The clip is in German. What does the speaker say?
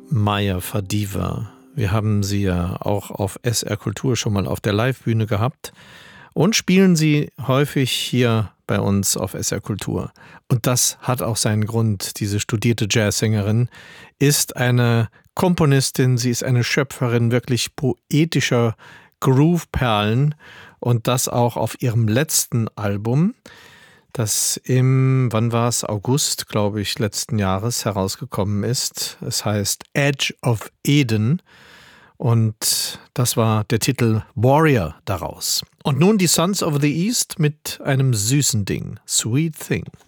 Maya Fadiva. Wir haben sie ja auch auf SR Kultur schon mal auf der Livebühne gehabt und spielen sie häufig hier bei uns auf SR Kultur. Und das hat auch seinen Grund. Diese studierte Jazzsängerin ist eine Komponistin, sie ist eine Schöpferin wirklich poetischer Groove-Perlen und das auch auf ihrem letzten Album, das wann war es, August, glaube ich, letzten Jahres herausgekommen ist. Es heißt Edge of Eden und das war der Titel Warrior daraus. Und nun die Sons of the East mit einem süßen Ding, Sweet Thing.